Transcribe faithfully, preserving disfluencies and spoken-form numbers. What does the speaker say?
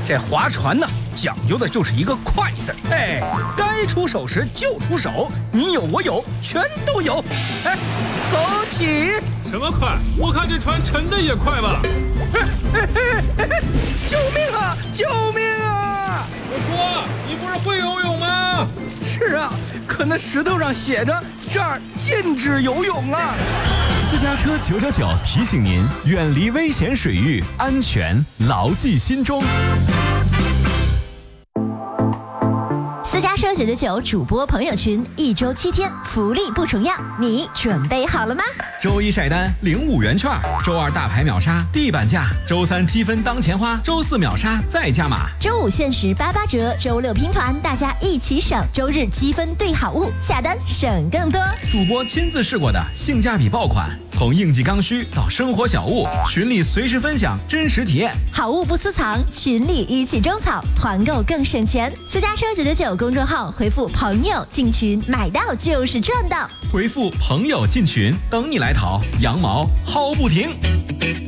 这划船呢，讲究的就是一个快字。哎，该出手时就出手，你有我有，全都有。哎，走起！ 什么快？我看这船沉的也快吧。 救命啊！救命啊！ 我说，你不是会游泳吗？ 是啊，可那石头上写着这儿禁止游泳啊。 私家车九九九提醒您，远离危险水域，安全牢记心中。 私家车九九九主播朋友群，一周七天，福利不重样，你准备好了吗？ 周一晒单领五元券，周二大牌秒杀地板价，周三积分当钱花，周四秒杀再加码， 周五限时八八折，周六拼团，大家一起省，周日积分兑好物，下单省更多。 主播亲自试过的性价比爆款，从应季刚需到生活小物，群里随时分享真实体验， 好物不私藏，群里一起种草，团购更省钱。私家车九九九公众号回复朋友进群，买到就是赚到。 回复朋友进群，等你来淘，羊毛薅不停。